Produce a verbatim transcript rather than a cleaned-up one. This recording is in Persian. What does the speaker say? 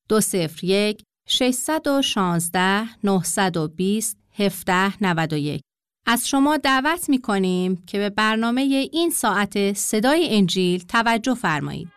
دو صفر یک شش یک شش نه دو صفر هفت نه یک. از شما دعوت می کنیم که به برنامه این ساعت صدای انجیل توجه فرمایید.